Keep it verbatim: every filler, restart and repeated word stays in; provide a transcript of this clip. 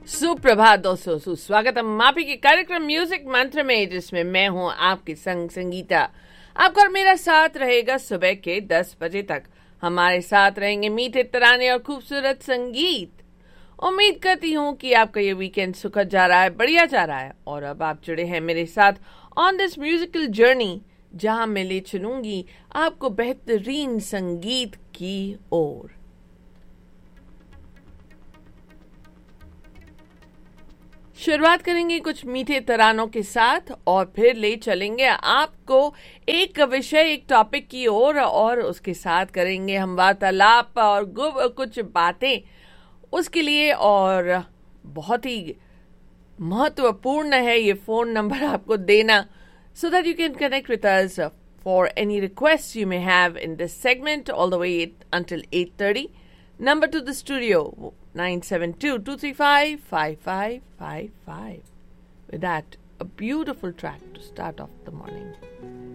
सुप्रभात दोस्तों, सुस्वागतम आप ही के कार्यक्रम म्यूजिक मंत्र में, जिसमें मैं हूं आपके संग संगीता। आपका और मेरा साथ रहेगा सुबह के दस बजे तक। हमारे साथ रहेंगे मीठे तराने और खूबसूरत संगीत। उम्मीद करती हूँ कि आपका ये वीकेंड सुखद जा रहा है, बढ़िया जा रहा है। और अब आप जुड़े हैं मेरे साथ ऑन दिस म्यूजिकल जर्नी, जहां मैं ले चलूंगी आपको बेहतरीन संगीत की ओर। शुरुआत करेंगे कुछ मीठे तरानों के साथ और फिर ले चलेंगे आपको एक विषय, एक टॉपिक की ओर, और, और उसके साथ करेंगे हम वार्तालाप और कुछ बातें उसके लिए। और बहुत ही महत्वपूर्ण है ये फोन नंबर आपको देना, so that you can connect with us for any requests you may have in this segment all the way until eight thirty. Number to the studio nine seven two, two three five, five five five five. With that, a beautiful track to start off the morning.